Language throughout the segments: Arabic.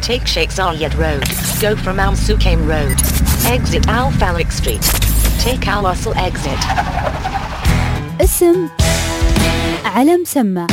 Take Sheikh Zayed Road. Go from Al Sukaim Road. Exit Al Falak Street. Take Al Wasl exit. اسم على مسمى.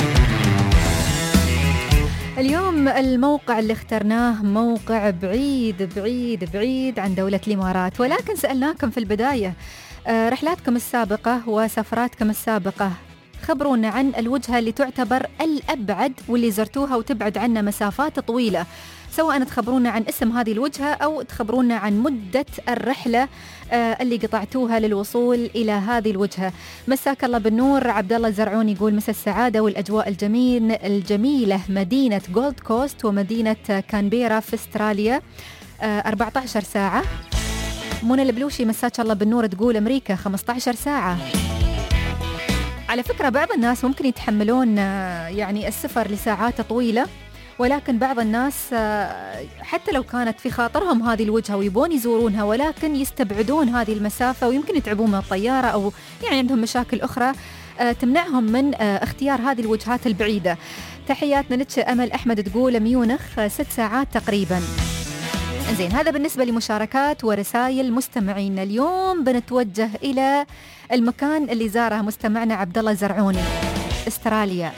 اليوم الموقع اللي اخترناه موقع بعيد بعيد بعيد عن دولة الإمارات، ولكن سألناكم في البداية رحلاتكم السابقة وسفراتكم السابقة، خبرونا عن الوجهة اللي تعتبر الأبعد واللي زرتوها وتبعد عنا مسافات طويلة، سواء تخبرونا عن اسم هذه الوجهة أو تخبرونا عن مدة الرحلة اللي قطعتوها للوصول إلى هذه الوجهة. مساك الله بالنور. عبد الله الزرعون يقول مسا السعادة والأجواء الجميلة مدينة جولد كوست ومدينة كانبيرا في استراليا 14 ساعة. منى البلوشي مساك الله بالنور تقول أمريكا 15 ساعة. على فكرة بعض الناس ممكن يتحملون يعني السفر لساعات طويلة، ولكن بعض الناس حتى لو كانت في خاطرهم هذه الوجهة ويبون يزورونها، ولكن يستبعدون هذه المسافة ويمكن يتعبون من الطيارة أو يعني عندهم مشاكل أخرى تمنعهم من اختيار هذه الوجهات البعيدة. تحياتنا لك أمل أحمد تقول ميونخ 6 ساعات تقريبا. زين، هذا بالنسبة لمشاركات ورسائل مستمعين. اليوم بنتوجه إلى المكان اللي زاره مستمعنا عبد الله الزرعوني، استراليا.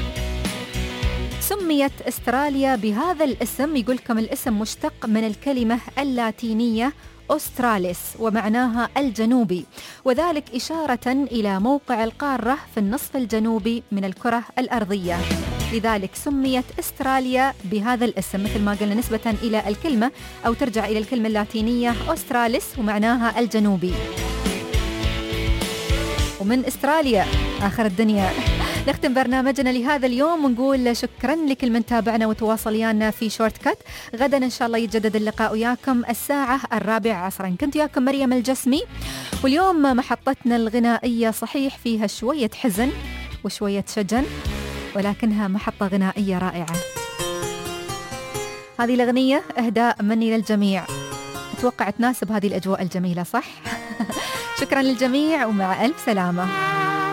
سميت استراليا بهذا الاسم، يقول لكم الاسم مشتق من الكلمة اللاتينية أستراليس ومعناها الجنوبي، وذلك إشارة إلى موقع القارة في النصف الجنوبي من الكرة الأرضية، لذلك سميت استراليا بهذا الاسم مثل ما قلنا نسبة إلى الكلمة أو ترجع إلى الكلمة اللاتينية أستراليس ومعناها الجنوبي. ومن استراليا آخر الدنيا نختم برنامجنا لهذا اليوم ونقول شكرا لكل من تابعنا وتواصل ويانا في شورت كات. غدا إن شاء الله يتجدد اللقاء وياكم الساعة 4 عصرا. كنت وياكم مريم الجسمي، واليوم محطتنا الغنائية صحيح فيها شوية حزن وشوية شجن، ولكنها محطة غنائية رائعة. هذه الأغنية إهداء مني للجميع، أتوقع تناسب هذه الأجواء الجميلة صح؟ شكرا للجميع ومع ألف سلامة.